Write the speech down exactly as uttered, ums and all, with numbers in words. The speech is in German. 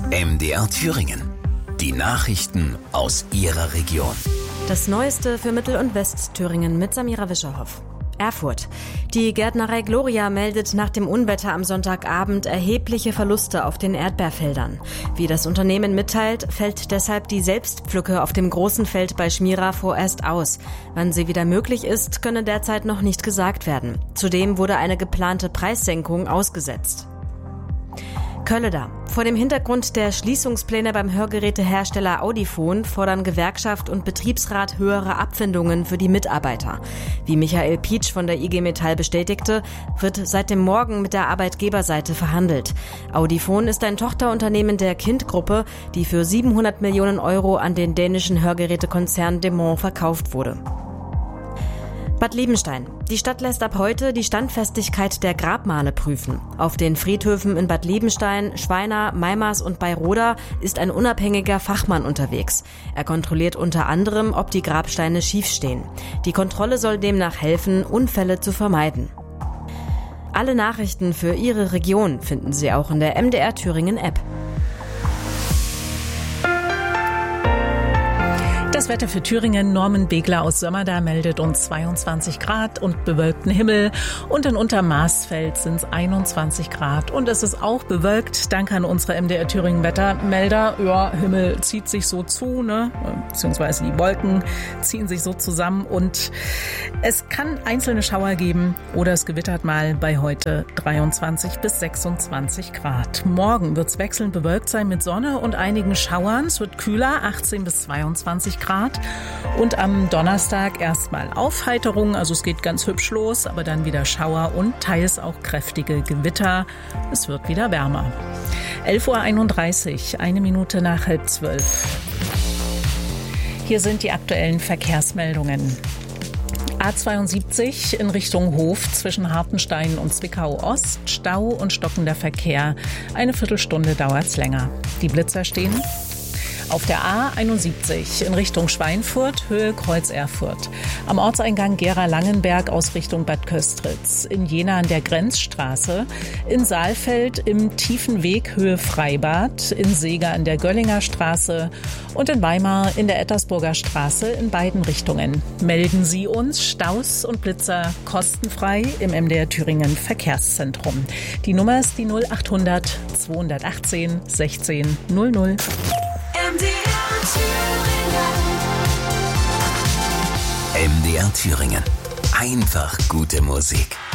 M D R Thüringen. Die Nachrichten aus Ihrer Region. Das Neueste für Mittel- und Westthüringen mit Samira Wischerhoff. Erfurt. Die Gärtnerei Gloria meldet nach dem Unwetter am Sonntagabend erhebliche Verluste auf den Erdbeerfeldern. Wie das Unternehmen mitteilt, fällt deshalb die Selbstpflücke auf dem großen Feld bei Schmira vorerst aus. Wann sie wieder möglich ist, könne derzeit noch nicht gesagt werden. Zudem wurde eine geplante Preissenkung ausgesetzt. Kölleda. Vor dem Hintergrund der Schließungspläne beim Hörgerätehersteller Audifon fordern Gewerkschaft und Betriebsrat höhere Abfindungen für die Mitarbeiter. Wie Michael Pietsch von der I G Metall bestätigte, wird seit dem Morgen mit der Arbeitgeberseite verhandelt. Audifon ist ein Tochterunternehmen der Kind-Gruppe, die für siebenhundert Millionen Euro an den dänischen Hörgerätekonzern Demant verkauft wurde. Bad Liebenstein. Die Stadt lässt ab heute die Standfestigkeit der Grabmale prüfen. Auf den Friedhöfen in Bad Liebenstein, Schweina, Meimars und Beiroda ist ein unabhängiger Fachmann unterwegs. Er kontrolliert unter anderem, ob die Grabsteine schief stehen. Die Kontrolle soll demnach helfen, Unfälle zu vermeiden. Alle Nachrichten für Ihre Region finden Sie auch in der M D R Thüringen App. Das Wetter für Thüringen. Norman Begler aus Sömmerda meldet uns zweiundzwanzig Grad und bewölkten Himmel. Und in Untermaßfeld sind es einundzwanzig Grad. Und es ist auch bewölkt. Danke an unsere M D R Thüringen Wettermelder. Ja, Himmel zieht sich so zu, ne? Beziehungsweise die Wolken ziehen sich so zusammen. Und es kann einzelne Schauer geben oder es gewittert mal bei heute dreiundzwanzig bis sechsundzwanzig Grad. Morgen wird es wechselnd bewölkt sein mit Sonne und einigen Schauern. Es wird kühler, achtzehn bis zweiundzwanzig Grad. Und am Donnerstag erstmal Aufheiterung, also es geht ganz hübsch los, aber dann wieder Schauer und teils auch kräftige Gewitter. Es wird wieder wärmer. elf Uhr einunddreißig, eine Minute nach halb zwölf. Hier sind die aktuellen Verkehrsmeldungen. A zweiundsiebzig in Richtung Hof zwischen Hartenstein und Zwickau Ost, Stau und stockender Verkehr. Eine Viertelstunde dauert's länger. Die Blitzer stehen auf der A einundsiebzig in Richtung Schweinfurt, Höhe Kreuz Erfurt. Am Ortseingang Gera-Langenberg aus Richtung Bad Köstritz. In Jena an der Grenzstraße. In Saalfeld im Tiefen Weg Höhe Freibad. In Seeger an der Göllinger Straße. Und in Weimar in der Ettersburger Straße in beiden Richtungen. Melden Sie uns Staus und Blitzer kostenfrei im M D R Thüringen Verkehrszentrum. Die Nummer ist die null achthundert zweihundertachtzehn sechzehn null null. M D R Thüringen. Einfach gute Musik.